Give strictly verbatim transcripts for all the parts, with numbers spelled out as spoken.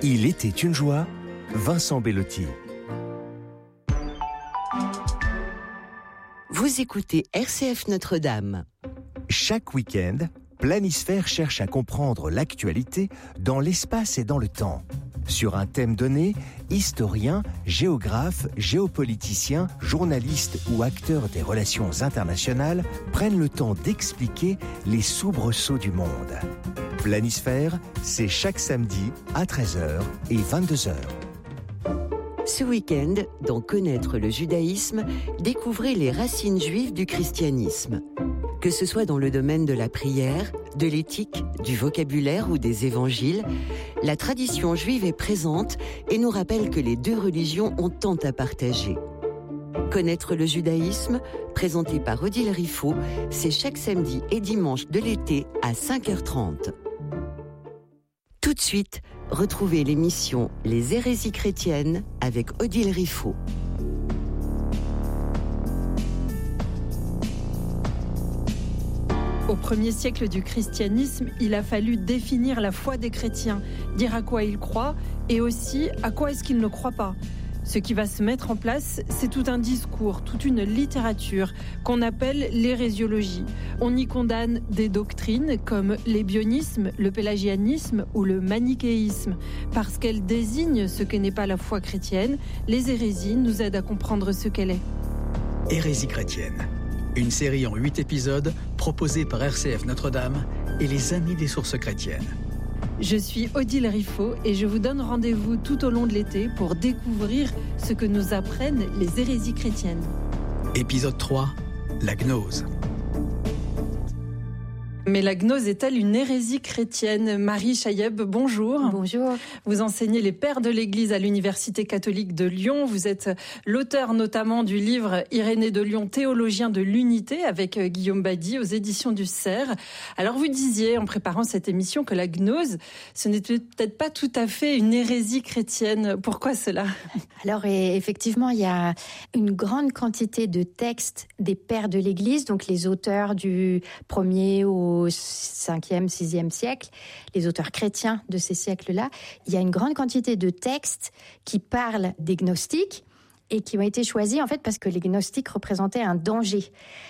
Il était une joie, Vincent Bellotti. Vous écoutez R C F Notre-Dame. Chaque week-end, Planisphère cherche à comprendre l'actualité dans l'espace et dans le temps. Sur un thème donné, historiens, géographes, géopoliticiens, journalistes ou acteurs des relations internationales prennent le temps d'expliquer les soubresauts du monde. Planisphère, c'est chaque samedi à treize heures et vingt-deux heures. Ce week-end, dans Connaître le judaïsme, découvrez les racines juives du christianisme. Que ce soit dans le domaine de la prière, de l'éthique, du vocabulaire ou des évangiles, la tradition juive est présente et nous rappelle que les deux religions ont tant à partager. Connaître le judaïsme, présenté par Odile Riffaut, c'est chaque samedi et dimanche de l'été à cinq heures trente. Tout de suite, retrouvez l'émission Les hérésies chrétiennes avec Odile Riffaut. Au premier siècle du christianisme, il a fallu définir la foi des chrétiens, dire à quoi ils croient et aussi à quoi est-ce qu'ils ne croient pas. Ce qui va se mettre en place, c'est tout un discours, toute une littérature qu'on appelle l'hérésiologie. On y condamne des doctrines comme l'ébionisme, le pélagianisme ou le manichéisme. Parce qu'elles désignent ce que n'est pas la foi chrétienne, les hérésies nous aident à comprendre ce qu'elle est. Hérésie chrétienne, une série en huit épisodes proposée par R C F Notre-Dame et les Amis des sources chrétiennes. Je suis Odile Riffaut et je vous donne rendez-vous tout au long de l'été pour découvrir ce que nous apprennent les hérésies chrétiennes. Épisode trois, la gnose. Mais la gnose est-elle une hérésie chrétienne ? Marie Chayeb, bonjour. Bonjour. Vous enseignez les pères de l'Église à l'Université catholique de Lyon. Vous êtes l'auteur notamment du livre Irénée de Lyon, théologien de l'unité, avec Guillaume Badi aux éditions du Cerf. Alors vous disiez en préparant cette émission que la gnose, ce n'était peut-être pas tout à fait une hérésie chrétienne. Pourquoi cela ? Alors effectivement, il y a une grande quantité de textes des pères de l'Église, donc les auteurs du premier au au cinquième, sixième siècle, les auteurs chrétiens de ces siècles-là, il y a une grande quantité de textes qui parlent des gnostiques et qui ont été choisis en fait parce que les gnostiques représentaient un danger.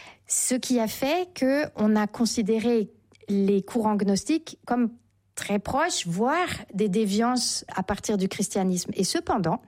Ce qui a fait qu'on a considéré les courants gnostiques comme très proches, voire des déviances à partir du christianisme. Et cependant,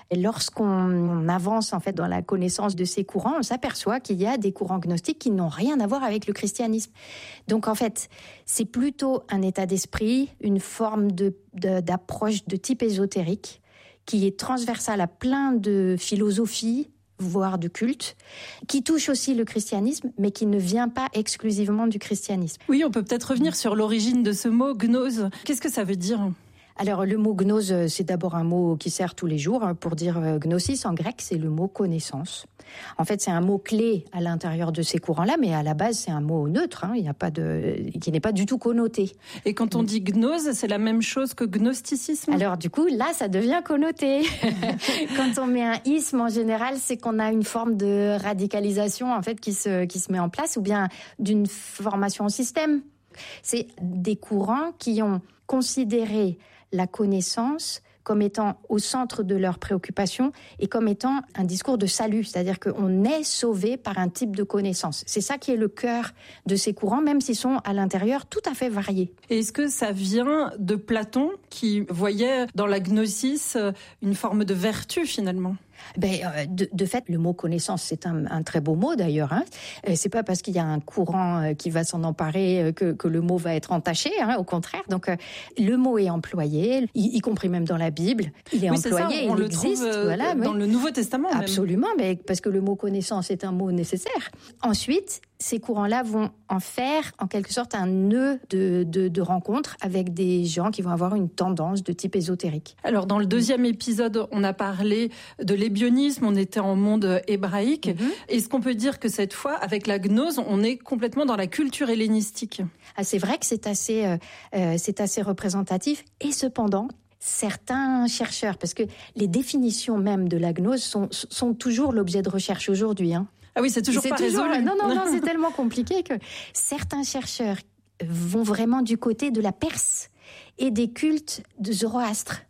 lorsqu'on avance en fait dans la connaissance de ces courants, on s'aperçoit qu'il y a des courants gnostiques qui n'ont rien à voir avec le christianisme. Donc en fait, c'est plutôt un état d'esprit, une forme de, de, d'approche de type ésotérique qui est transversale à plein de philosophies, voire de culte, qui touche aussi le christianisme, mais qui ne vient pas exclusivement du christianisme. Oui, on peut peut-être revenir sur l'origine de ce mot gnose. Qu'est-ce que ça veut dire ? Alors, le mot gnose, c'est d'abord un mot qui sert tous les jours. Pour dire gnosis, en grec, c'est le mot connaissance. En fait, c'est un mot clé à l'intérieur de ces courants-là, mais à la base, c'est un mot neutre, hein, il y a pas de, qui n'est pas du tout connoté. Et quand on dit gnose, c'est la même chose que gnosticisme ? Alors, du coup, là, ça devient connoté. Quand on met un isme, en général, c'est qu'on a une forme de radicalisation, en fait, qui se, qui se met en place, ou bien d'une formation au système. C'est des courants qui ont considéré la connaissance comme étant au centre de leurs préoccupations et comme étant un discours de salut, c'est-à-dire qu'on est sauvé par un type de connaissance. C'est ça qui est le cœur de ces courants, même s'ils sont à l'intérieur tout à fait variés. Et est-ce que ça vient de Platon, qui voyait dans la gnosis une forme de vertu finalement ? Ben, de, de fait, le mot connaissance, c'est un, un très beau mot d'ailleurs. Hein. C'est pas parce qu'il y a un courant qui va s'en emparer que, que le mot va être entaché. Hein, au contraire. Donc, le mot est employé, y, y compris même dans la Bible. Il est oui, employé, c'est ça, on il le existe. Trouve voilà, dans oui. le Nouveau Testament. Même. Absolument, mais parce que le mot connaissance est un mot nécessaire. Ensuite, ces courants-là vont en faire, en quelque sorte, un nœud de, de, de rencontre avec des gens qui vont avoir une tendance de type ésotérique. Alors, dans le deuxième épisode, on a parlé de l'ébionisme, on était en monde hébraïque. Mm-hmm. Est-ce qu'on peut dire que cette fois, avec la gnose, on est complètement dans la culture hellénistique ? Ah, c'est vrai que c'est assez, euh, euh, c'est assez représentatif, et cependant, certains chercheurs, parce que les définitions même de la gnose sont, sont toujours l'objet de recherche aujourd'hui, hein. Ah oui, c'est toujours c'est pas toujours, résolu. Non, non, non, c'est tellement compliqué que certains chercheurs vont vraiment du côté de la Perse et des cultes de Zoroastre.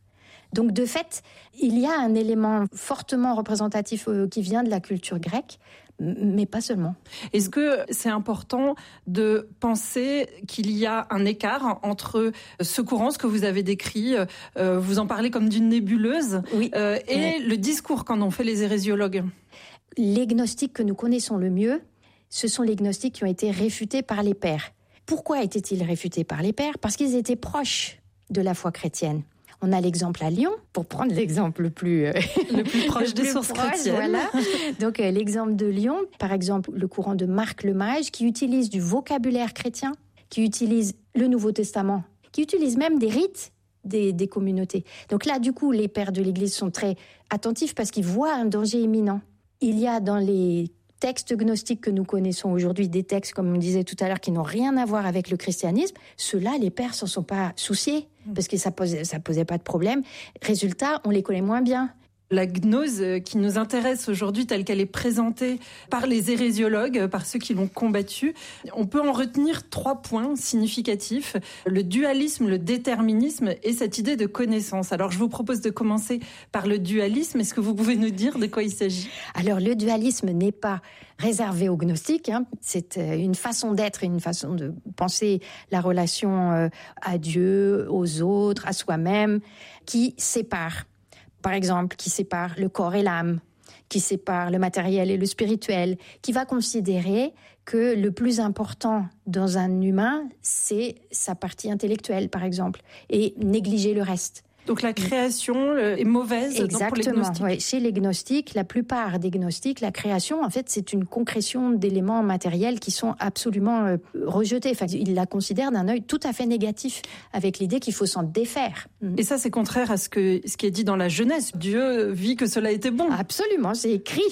Donc de fait, il y a un élément fortement représentatif euh, qui vient de la culture grecque, mais pas seulement. Est-ce que c'est important de penser qu'il y a un écart entre ce courant, ce que vous avez décrit, euh, vous en parlez comme d'une nébuleuse, oui. euh, et oui. le discours qu'en ont fait les hérésiologues? Les gnostiques que nous connaissons le mieux, ce sont les gnostiques qui ont été réfutés par les pères. Pourquoi étaient-ils réfutés par les pères? Parce qu'ils étaient proches de la foi chrétienne. On a l'exemple à Lyon, pour prendre l'exemple le plus, euh, le plus proche des sources proche, chrétiennes. Voilà. Donc euh, l'exemple de Lyon, par exemple le courant de Marc le Mage, qui utilise du vocabulaire chrétien, qui utilise le Nouveau Testament, qui utilise même des rites des, des communautés. Donc là, du coup, les pères de l'Église sont très attentifs parce qu'ils voient un danger imminent. Il y a dans les textes gnostiques que nous connaissons aujourd'hui, des textes, comme on disait tout à l'heure, qui n'ont rien à voir avec le christianisme, ceux-là, les pères s'en sont pas souciés, parce que ça posait, ça posait pas de problème. Résultat, on les connaît moins bien. La gnose qui nous intéresse aujourd'hui, telle qu'elle est présentée par les hérésiologues, par ceux qui l'ont combattue, on peut en retenir trois points significatifs. Le dualisme, le déterminisme et cette idée de connaissance. Alors, je vous propose de commencer par le dualisme. Est-ce que vous pouvez nous dire de quoi il s'agit? Alors, le dualisme n'est pas réservé aux gnostiques. Hein. C'est une façon d'être, une façon de penser la relation à Dieu, aux autres, à soi-même, qui sépare. Par exemple, qui sépare le corps et l'âme, qui sépare le matériel et le spirituel, qui va considérer que le plus important dans un humain, c'est sa partie intellectuelle, par exemple, et négliger le reste. Donc la création est mauvaise. Exactement. Pour les gnostiques. Ouais. Chez les gnostiques, la plupart des gnostiques, la création, en fait, c'est une concrétion d'éléments matériels qui sont absolument euh, rejetés. Enfin, ils la considèrent d'un œil tout à fait négatif, avec l'idée qu'il faut s'en défaire. Et ça, c'est contraire à ce, que, ce qui est dit dans la Genèse. Dieu vit que cela était bon. Absolument, c'est écrit.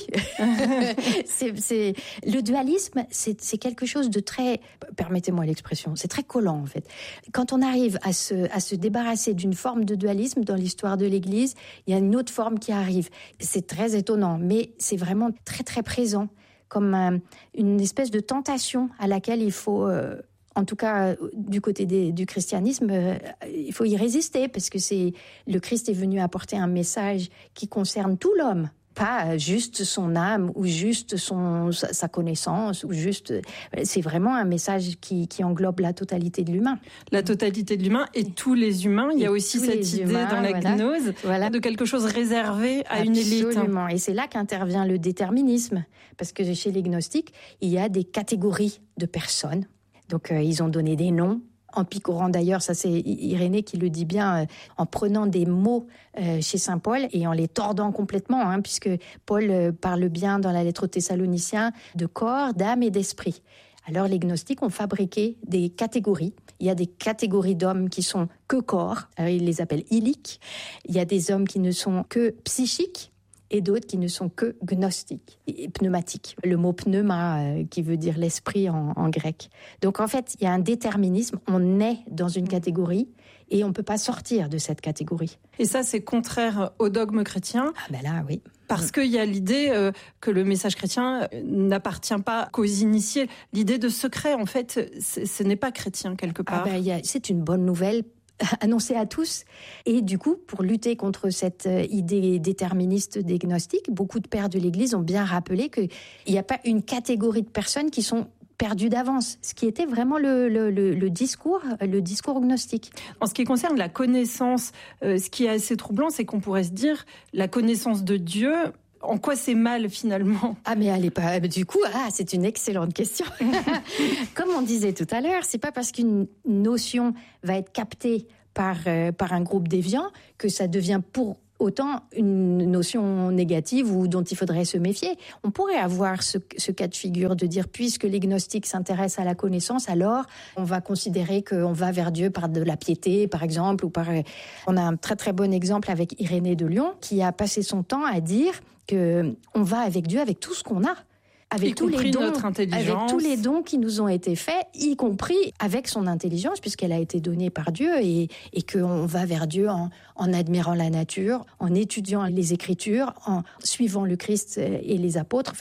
c'est, c'est... Le dualisme, c'est, c'est quelque chose de très, permettez-moi l'expression, c'est très collant, en fait. Quand on arrive à se, à se débarrasser d'une forme de dualisme, dans l'histoire de l'Église, il y a une autre forme qui arrive. C'est très étonnant, mais c'est vraiment très très présent, comme un, une espèce de tentation à laquelle il faut, euh, en tout cas euh, du côté des, du christianisme, euh, il faut y résister, parce que c'est, le Christ est venu apporter un message qui concerne tout l'homme. Pas juste son âme ou juste son, sa, sa connaissance ou juste, c'est vraiment un message qui, qui englobe la totalité de l'humain. La totalité de l'humain et tous les humains. Il y a aussi cette idée humains, dans la voilà. gnose voilà. de quelque chose réservé à Absolument. Une élite. Absolument. Et c'est là qu'intervient le déterminisme, parce que chez les gnostiques, il y a des catégories de personnes. Donc euh, ils ont donné des noms. En picorant d'ailleurs, ça c'est Irénée qui le dit bien, euh, en prenant des mots euh, chez saint Paul et en les tordant complètement, hein, puisque Paul euh, parle bien dans la lettre aux Thessaloniciens de corps, d'âme et d'esprit. Alors les gnostiques ont fabriqué des catégories. Il y a des catégories d'hommes qui sont que corps, alors ils les appellent iliques. Il y a des hommes qui ne sont que psychiques, et d'autres qui ne sont que gnostiques et pneumatiques. Le mot pneuma euh, qui veut dire l'esprit en, en grec. Donc en fait, il y a un déterminisme, on est dans une catégorie et on ne peut pas sortir de cette catégorie. Et ça, c'est contraire au dogme chrétien. Ah ben là, oui. Parce qu'il y a l'idée euh, que le message chrétien n'appartient pas qu'aux initiés. L'idée de secret, en fait, ce n'est pas chrétien quelque part. Ah ben, y a, c'est une bonne nouvelle annoncé à tous. Et du coup, pour lutter contre cette idée déterministe des gnostiques, beaucoup de pères de l'Église ont bien rappelé qu'il n'y a pas une catégorie de personnes qui sont perdues d'avance, ce qui était vraiment le, le, le, le discours, le discours gnostique. En ce qui concerne la connaissance, euh, ce qui est assez troublant, c'est qu'on pourrait se dire la connaissance de Dieu. En quoi c'est mal finalement? Ah mais elle est pas. Du coup, ah c'est une excellente question. Comme on disait tout à l'heure, c'est pas parce qu'une notion va être captée par euh, par un groupe déviant que ça devient pour autant une notion négative ou dont il faudrait se méfier. On pourrait avoir ce, ce cas de figure de dire puisque les gnostiques s'intéressent à la connaissance, alors on va considérer qu'on va vers Dieu par de la piété, par exemple, ou par. On a un très très bon exemple avec Irénée de Lyon qui a passé son temps à dire que on va avec Dieu avec tout ce qu'on a, avec y tous les dons, notre intelligence. avec tous les dons qui nous ont été faits, y compris avec son intelligence puisqu'elle a été donnée par Dieu et et qu'on va vers Dieu en en admirant la nature, en étudiant les Écritures, en suivant le Christ et les apôtres. Enfin,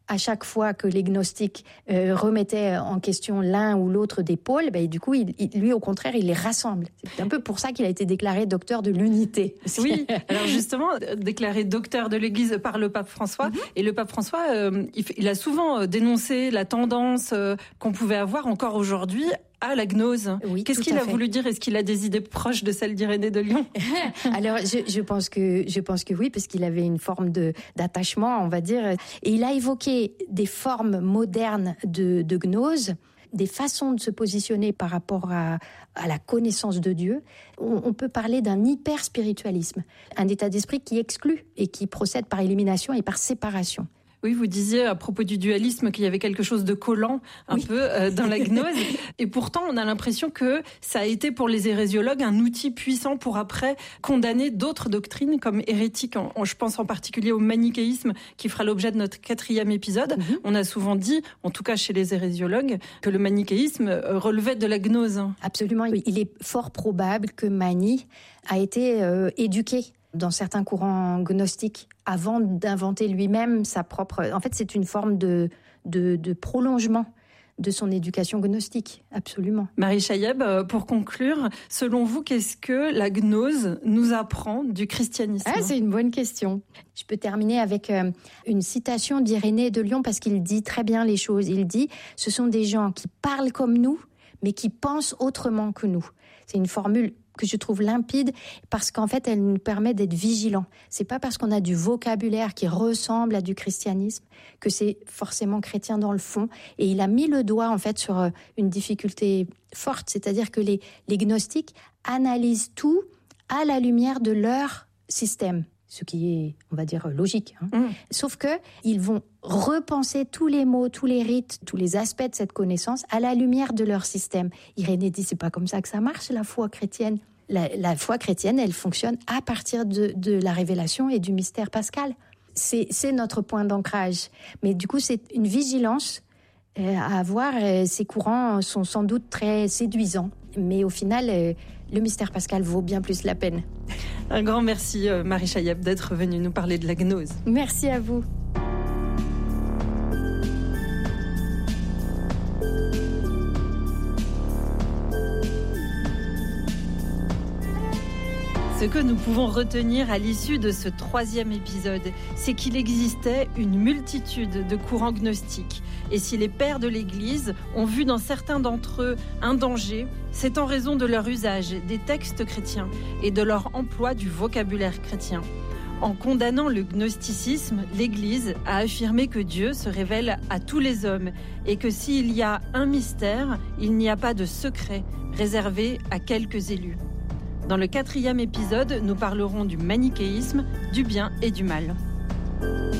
à chaque fois que les gnostiques euh, remettaient en question l'un ou l'autre des pôles, ben, du coup, il, il, lui, au contraire, il les rassemble. C'est un peu pour ça qu'il a été déclaré docteur de l'unité. Oui, alors justement, déclaré docteur de l'Église par le pape François. Mm-hmm. Et le pape François, euh, il, il a souvent dénoncé la tendance euh, qu'on pouvait avoir encore aujourd'hui à la gnose. Oui, qu'est-ce qu'il a fait. voulu dire? Est-ce qu'il a des idées proches de celles d'Irénée de Lyon? Alors, je, je pense que je pense que oui, parce qu'il avait une forme de d'attachement, on va dire. Et il a évoqué des formes modernes de, de gnose, des façons de se positionner par rapport à, à la connaissance de Dieu. On, on peut parler d'un hyper-spiritualisme, un état d'esprit qui exclut et qui procède par élimination et par séparation. Oui, vous disiez à propos du dualisme qu'il y avait quelque chose de collant un oui. peu euh, dans la gnose. Et pourtant, on a l'impression que ça a été pour les hérésiologues un outil puissant pour après condamner d'autres doctrines comme hérétiques. En, en, je pense en particulier au manichéisme qui fera l'objet de notre quatrième épisode. Mm-hmm. On a souvent dit, en tout cas chez les hérésiologues, que le manichéisme relevait de la gnose. Absolument. Il est fort probable que Mani a été euh, éduqué dans certains courants gnostiques, avant d'inventer lui-même sa propre... En fait, c'est une forme de, de, de prolongement de son éducation gnostique, absolument. Marie Chayeb, pour conclure, selon vous, qu'est-ce que la gnose nous apprend du christianisme? Ah, c'est une bonne question. Je peux terminer avec euh, une citation d'Irénée de Lyon, parce qu'il dit très bien les choses. Il dit « Ce sont des gens qui parlent comme nous, mais qui pensent autrement que nous ». C'est une formule que je trouve limpide parce qu'en fait, elle nous permet d'être vigilants. C'est pas parce qu'on a du vocabulaire qui ressemble à du christianisme que c'est forcément chrétien dans le fond. Et il a mis le doigt en fait sur une difficulté forte, c'est-à-dire que les, les gnostiques analysent tout à la lumière de leur système. Ce qui est, on va dire, logique. Hein. Mmh. Sauf que ils vont repenser tous les mots, tous les rites, tous les aspects de cette connaissance à la lumière de leur système. Irénée dit, c'est pas comme ça que ça marche, la foi chrétienne. La, la foi chrétienne, elle fonctionne à partir de, de la révélation et du mystère pascal. C'est, c'est notre point d'ancrage. Mais du coup, c'est une vigilance euh, à avoir. Euh, ces courants sont sans doute très séduisants. Mais au final, euh, le mystère pascal vaut bien plus la peine. Un grand merci, Marie Chayeb, d'être venue nous parler de la gnose. Merci à vous. Ce que nous pouvons retenir à l'issue de ce troisième épisode, c'est qu'il existait une multitude de courants gnostiques. Et si les pères de l'Église ont vu dans certains d'entre eux un danger, c'est en raison de leur usage des textes chrétiens et de leur emploi du vocabulaire chrétien. En condamnant le gnosticisme, l'Église a affirmé que Dieu se révèle à tous les hommes et que s'il y a un mystère, il n'y a pas de secret réservé à quelques élus. Dans le quatrième épisode, nous parlerons du manichéisme, du bien et du mal.